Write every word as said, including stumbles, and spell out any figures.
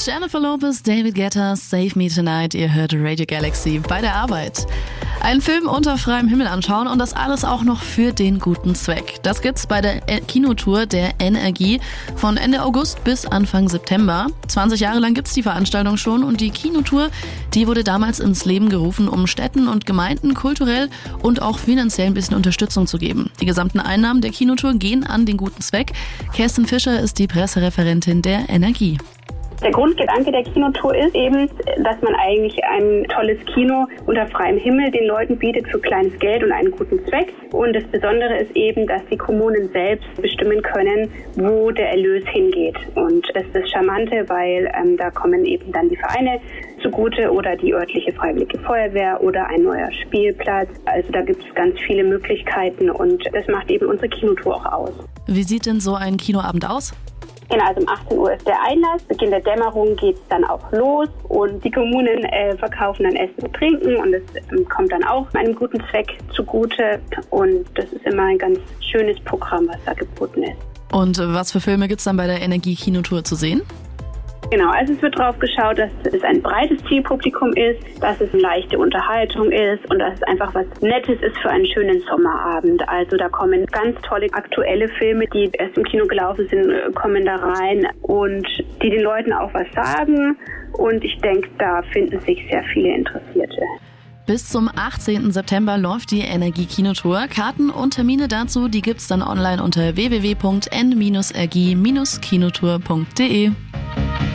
Jennifer Lopez, David Guetta, Save Me Tonight. Ihr hört Radio Galaxy bei der Arbeit. Einen Film unter freiem Himmel anschauen und das alles auch noch für den guten Zweck. Das gibt's bei der Kinotour der Energie von Ende August bis Anfang September. zwanzig Jahre lang gibt's die Veranstaltung schon und die Kinotour, die wurde damals ins Leben gerufen, um Städten und Gemeinden kulturell und auch finanziell ein bisschen Unterstützung zu geben. Die gesamten Einnahmen der Kinotour gehen an den guten Zweck. Kerstin Fischer ist die Pressereferentin der Energie. Der Grundgedanke der Kinotour ist eben, dass man eigentlich ein tolles Kino unter freiem Himmel den Leuten bietet für kleines Geld und einen guten Zweck. Und das Besondere ist eben, dass die Kommunen selbst bestimmen können, wo der Erlös hingeht. Und das ist das Charmante, weil ähm, da kommen eben dann die Vereine zugute oder die örtliche Freiwillige Feuerwehr oder ein neuer Spielplatz. Also da gibt es ganz viele Möglichkeiten und das macht eben unsere Kinotour auch aus. Wie sieht denn so ein Kinoabend aus? Genau, also um achtzehn Uhr ist der Einlass, Beginn der Dämmerung geht es dann auch los und die Kommunen äh, verkaufen dann Essen und Trinken und es ähm, kommt dann auch einem guten Zweck zugute und das ist immer ein ganz schönes Programm, was da geboten ist. Und was für Filme gibt es dann bei der Energie-Kinotour zu sehen? Genau, also es wird drauf geschaut, dass es ein breites Zielpublikum ist, dass es eine leichte Unterhaltung ist und dass es einfach was Nettes ist für einen schönen Sommerabend. Also da kommen ganz tolle aktuelle Filme, die erst im Kino gelaufen sind, kommen da rein und die den Leuten auch was sagen. Und ich denke, da finden sich sehr viele Interessierte. Bis zum achtzehnten September läuft die Energie-Kinotour. Karten und Termine dazu, die gibt's dann online unter w w w punkt n bindestrich r g bindestrich kinotour punkt d e.